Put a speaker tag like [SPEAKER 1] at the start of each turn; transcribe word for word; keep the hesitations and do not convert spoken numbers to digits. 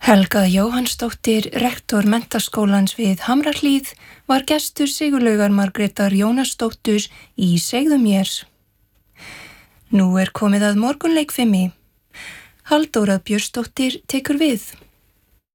[SPEAKER 1] Helga Jóhannsdóttir, rektor Menntaskólans við Hamrahlíð, var gestur Sigurlaugar Margrétar Jónasdóttur í Segðu mér. Nú er komið að morgunleikfimi. Halldóra Björnsdóttir tekur við.